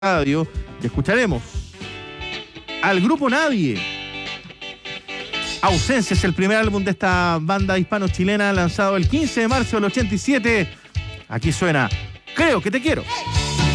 radio y escucharemos al grupo Nadie. Ausencia es el primer álbum de esta banda hispano-chilena lanzado el 15 de marzo del 87. Aquí suena Creo que te quiero.